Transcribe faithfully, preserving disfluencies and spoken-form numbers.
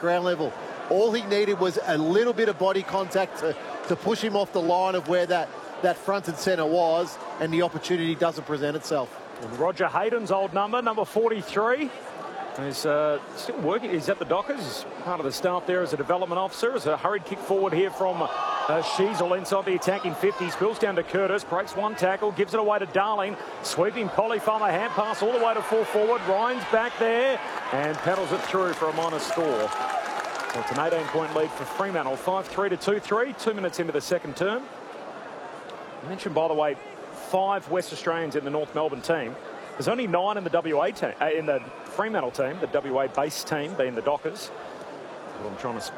ground level. All he needed was a little bit of body contact to, to push him off the line of where that, that front and centre was, and the opportunity doesn't present itself. And Roger Hayden's old number, number forty-three. He's uh, still working. He's at the Dockers, part of the staff there as a development officer. As a hurried kick forward here from uh, Sheasel inside the attacking fifty. Spills down to Curtis, breaks one tackle, gives it away to Darling. Sweeping Polyfarmer, hand pass all the way to full forward. Ryan's back there and paddles it through for a minor score. So it's an eighteen point lead for Fremantle, five three to two three, two minutes into the second term. I mentioned, by the way, five West Australians in the North Melbourne team. There's only nine in the W A team, uh, in the Fremantle team, the W A base team being the Dockers. What I'm trying to